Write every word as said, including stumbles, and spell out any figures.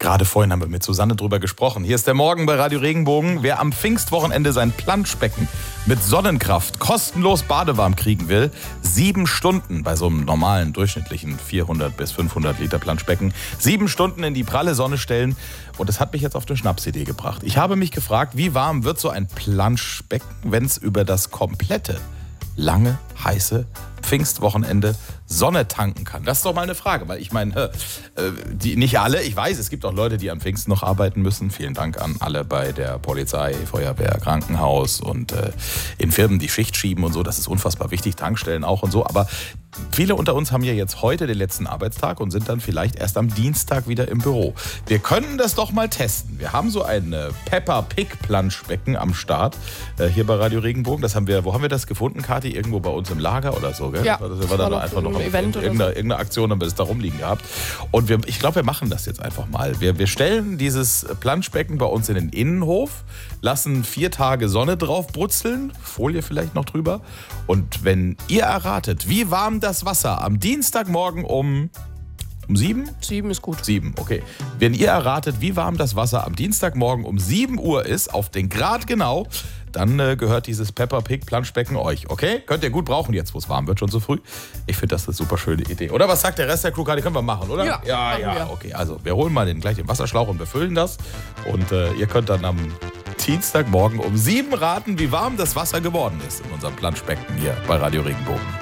Gerade vorhin haben wir mit Susanne drüber gesprochen. Hier ist der Morgen bei Radio Regenbogen. Wer am Pfingstwochenende sein Planschbecken mit Sonnenkraft kostenlos badewarm kriegen will, sieben Stunden bei so einem normalen, durchschnittlichen vierhundert bis fünfhundert Liter Planschbecken, sieben Stunden in die pralle Sonne stellen. Und das hat mich jetzt auf eine Schnapsidee gebracht. Ich habe mich gefragt, wie warm wird so ein Planschbecken, wenn es über das komplette, lange, heiße Pfingstwochenende Sonne tanken kann? Das ist doch mal eine Frage, weil ich meine, äh, die, nicht alle, ich weiß, es gibt auch Leute, die am Pfingsten noch arbeiten müssen. Vielen Dank an alle bei der Polizei, Feuerwehr, Krankenhaus und äh, in Firmen, die Schicht schieben und so. Das ist unfassbar wichtig, Tankstellen auch und so. Aber viele unter uns haben ja jetzt heute den letzten Arbeitstag und sind dann vielleicht erst am Dienstag wieder im Büro. Wir können das doch mal testen. Wir haben so ein äh, Peppa Pig Planschbecken am Start äh, hier bei Radio Regenbogen. Das haben wir, wo haben wir das gefunden, Kathi? Irgendwo bei uns im Lager oder so, gell? Ja, das war dann einfach noch Event in, irgendeine, irgendeine Aktion haben wir es da rumliegen gehabt. Und wir, ich glaube, wir machen das jetzt einfach mal. Wir, wir stellen dieses Planschbecken bei uns in den Innenhof, lassen vier Tage Sonne drauf brutzeln, Folie vielleicht noch drüber. Und wenn ihr erratet, wie warm das Wasser am Dienstagmorgen um, um sieben? Sieben ist gut. Sieben, okay. Wenn ihr erratet, wie warm das Wasser am Dienstagmorgen um sieben Uhr ist, auf den Grad genau, dann äh, gehört dieses Peppa Pig Planschbecken euch, okay? Könnt ihr gut brauchen jetzt, wo es warm wird, schon so früh. Ich finde, das ist eine super schöne Idee. Oder was sagt der Rest der Crew? Die können wir machen, oder? Ja, ja, ja wir. Okay. Also wir holen mal den, gleich den Wasserschlauch und befüllen das. Und äh, ihr könnt dann am Dienstagmorgen um sieben raten, wie warm das Wasser geworden ist in unserem Planschbecken hier bei Radio Regenbogen.